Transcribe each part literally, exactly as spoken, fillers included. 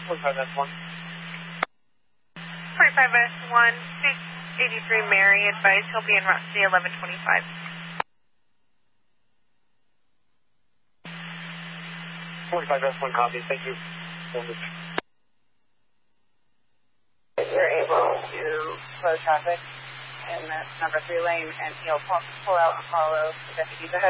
forty-five S one. forty-five S one, six eighty-three Mary, advised he'll be en route to the eleven twenty-five. forty-five S one copy, thank you. If you're able to slow traffic in the number three lane, and he'll pull, pull out and follow the deputies ahead.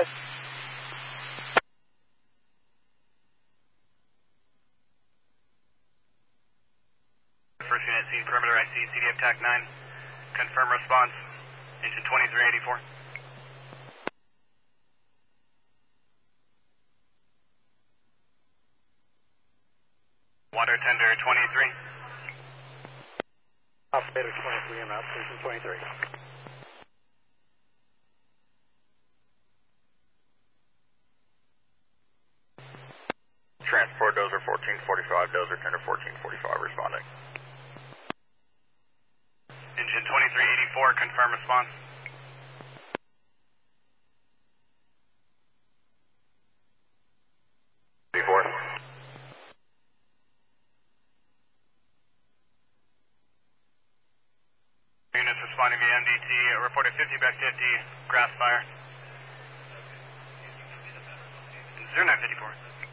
First unit, scene perimeter, I C, C D F T A C nine. Confirm response, engine twenty-three eighty-four. Water tender twenty-three. Operator twenty-three, en route, station twenty-three. Transport dozer fourteen forty-five, dozer tender fourteen forty-five responding. Engine twenty-three eighty-four, confirm response. eighty-four. Units responding via M D T, reported fifty by fifty, grass fire. zero nine fifty-four.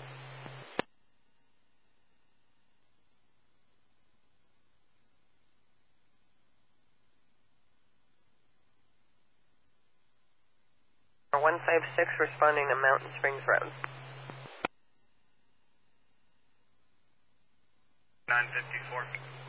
one five six responding to Mountain Springs Road. nine fifty-four.